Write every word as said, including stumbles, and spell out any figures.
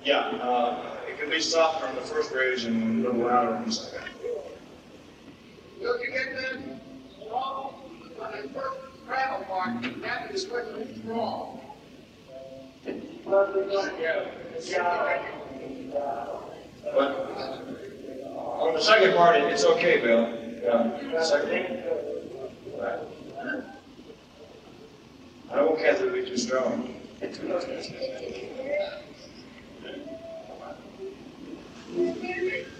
Yeah, uh, it could be softer on the first bridge and a little louder on the second. Look, you get that wrong on the first travel mark, that is what is wrong. Yeah. Yeah. But on the second part, it- it's okay, Bill. Yeah, second. Right. I don't want Kathy to be too strong. Thank you.